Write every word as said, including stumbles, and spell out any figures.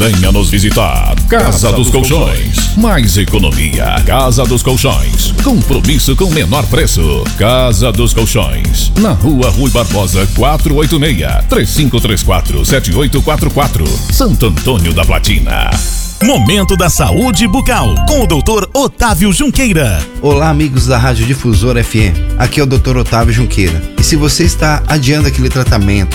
Venha nos visitar. Casa dos Colchões. Mais economia. Casa dos Colchões. Compromisso com menor preço. Casa dos Colchões. Na rua Rui Barbosa quatrocentos e oitenta e seis. três cinco três quatro, sete oito quatro quatro. Santo Antônio da Platina. Momento da Saúde Bucal, com o doutor Otávio Junqueira. Olá, amigos da Rádio Difusora F M. Aqui é o doutor Otávio Junqueira. E se você está adiando aquele tratamento,